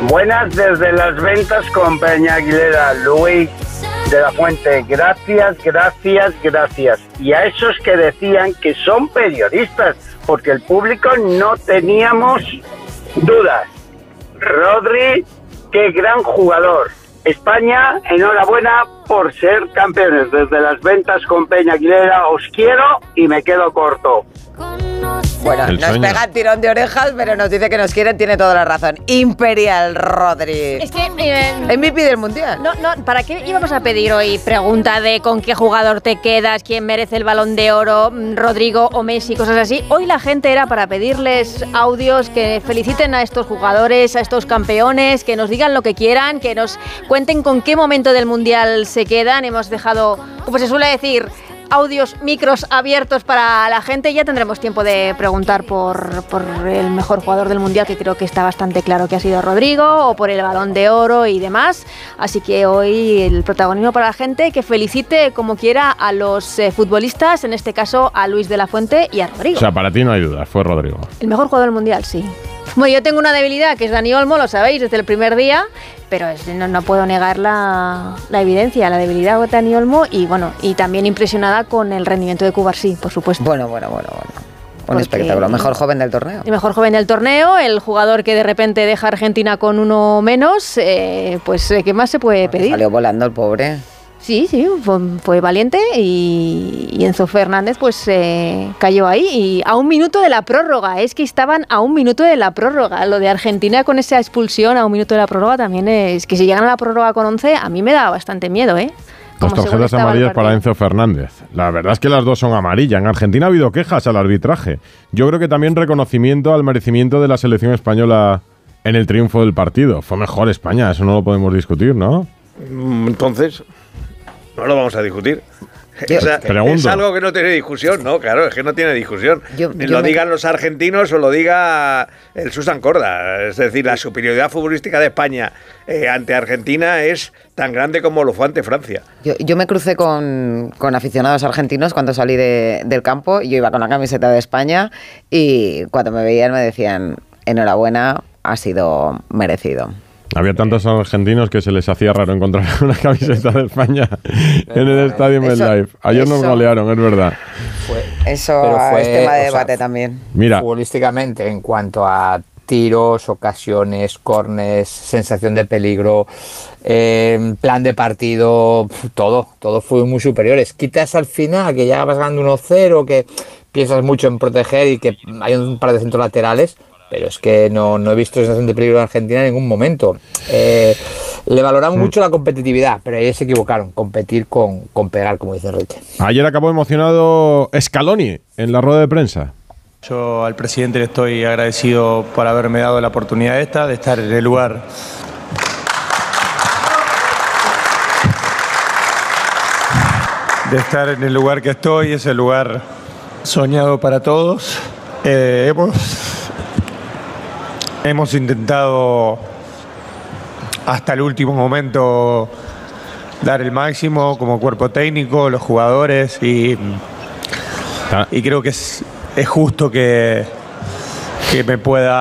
Buenas desde las ventas con Peña Aguilera, Luis de la Fuente. Gracias. Y a esos que decían que son periodistas, porque el público no teníamos dudas. Rodri, qué gran jugador. España, enhorabuena por ser campeones. Desde las ventas con Peña Aguilera, os quiero y me quedo corto. Bueno, nos pega el tirón de orejas, pero nos dice que nos quieren, tiene toda la razón. Imperial Rodri. Es que... MVP del Mundial. No, ¿para qué íbamos a pedir hoy pregunta de con qué jugador te quedas, quién merece el Balón de Oro, Rodrigo o Messi, cosas así? Hoy la gente era para pedirles audios que feliciten a estos jugadores, a estos campeones, que nos digan lo que quieran, que nos cuenten con qué momento del Mundial se quedan. Hemos dejado, como se suele decir, audios, micros abiertos para la gente. Ya tendremos tiempo de preguntar por el mejor jugador del Mundial, que creo que está bastante claro que ha sido Rodrigo, o por el Balón de Oro y demás. Así que hoy el protagonismo para la gente, que felicite como quiera a los futbolistas, en este caso a Luis de la Fuente y a Rodrigo. O sea, para ti no hay duda, fue Rodrigo. El mejor jugador del Mundial, sí. Bueno, yo tengo una debilidad, que es Dani Olmo, lo sabéis, desde el primer día, pero no puedo negar la evidencia, la debilidad de Dani Olmo, y bueno, y también impresionada con el rendimiento de Cubarsí, por supuesto. Bueno. Un espectáculo. Mejor joven del torneo. El mejor joven del torneo, el jugador que de repente deja a Argentina con uno menos, pues ¿qué más se puede pedir? Salió volando el pobre. Sí, fue valiente, y Enzo Fernández pues cayó ahí, y a un minuto de la prórroga. Es que estaban a un minuto de la prórroga. Lo de Argentina con esa expulsión a un minuto de la prórroga también es que si llegan a la prórroga con 11, a mí me da bastante miedo, ¿eh? Dos tarjetas amarillas para Enzo Fernández. La verdad es que las dos son amarillas. En Argentina ha habido quejas al arbitraje. Yo creo que también reconocimiento al merecimiento de la selección española en el triunfo del partido. Fue mejor España, eso no lo podemos discutir, ¿no? Entonces, no lo vamos a discutir. Es algo que no tiene discusión, ¿no? Claro, es que no tiene discusión. Lo digan los argentinos o lo diga el Susan Corda. Es decir, la superioridad futbolística de España ante Argentina es tan grande como lo fue ante Francia. Yo me crucé con aficionados argentinos cuando salí del campo. Yo iba con la camiseta de España y cuando me veían me decían, enhorabuena, ha sido merecido. Había tantos argentinos que se les hacía raro encontrar una camiseta de España en el estadio MetLife. Ayer nos golearon, es verdad. Eso es tema de debate también. Mira, futbolísticamente, en cuanto a tiros, ocasiones, córners, sensación de peligro, plan de partido, todo fue muy superiores. Quitas al final que ya vas ganando 1-0, que piensas mucho en proteger y que hay un par de centros laterales, pero es que no he visto sensación de peligro en Argentina en ningún momento. Le valoraron mucho la competitividad, pero ahí se equivocaron, competir con pegar, como dice Reche. Ayer acabó emocionado Scaloni en la rueda de prensa. Yo al presidente le estoy agradecido por haberme dado la oportunidad de estar en el lugar que estoy, es el lugar soñado para todos. Hemos intentado hasta el último momento dar el máximo como cuerpo técnico, los jugadores, y creo que es justo que me pueda